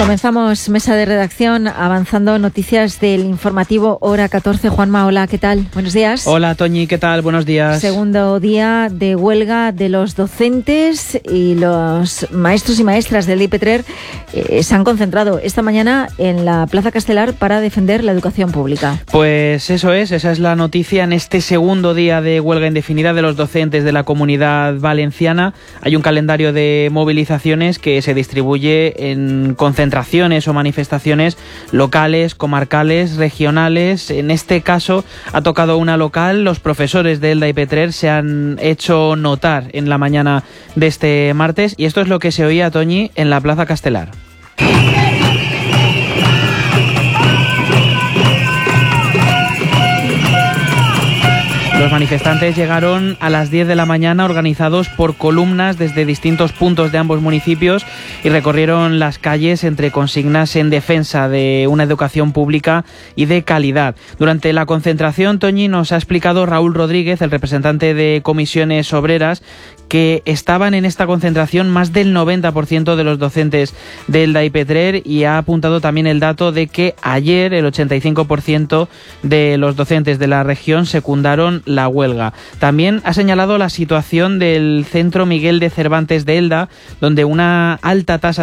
Comenzamos mesa de redacción, avanzando noticias del informativo Hora 14. Juanma, hola, ¿qué tal? Buenos días. Hola, Toñi, ¿qué tal? Buenos días. Segundo día de huelga de los docentes y los maestros y maestras del DIPETRER se han concentrado esta mañana en la Plaza Castelar para defender la educación pública. Pues eso es, esa es la noticia en este segundo día de huelga indefinida de los docentes de la Comunidad Valenciana. Hay un calendario de movilizaciones que se distribuye en concentraciones o manifestaciones locales, comarcales, regionales. En este caso ha tocado una local. Los profesores de Elda y Petrer se han hecho notar en la mañana de este martes y esto es lo que se oía, Toñi, en la Plaza Castelar. Los manifestantes llegaron a las 10 de la mañana organizados por columnas desde distintos puntos de ambos municipios y recorrieron las calles entre consignas en defensa de una educación pública y de calidad. Durante la concentración, Toñi, nos ha explicado Raúl Rodríguez, el representante de Comisiones Obreras, que estaban en esta concentración más del 90% de los docentes de Elda y Petrer, y ha apuntado también el dato de que ayer el 85% de los docentes de la región secundaron la huelga. También ha señalado la situación del Centro Miguel de Cervantes de Elda, donde una alta tasa